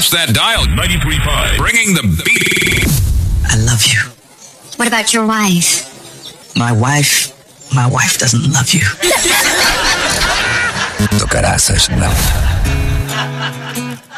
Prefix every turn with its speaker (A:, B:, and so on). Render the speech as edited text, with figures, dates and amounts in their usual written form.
A: Touch that dial. 93.5. Bringing the beat.
B: I love you.
C: What about your wife?
B: My wife doesn't love you. Do caraças, não.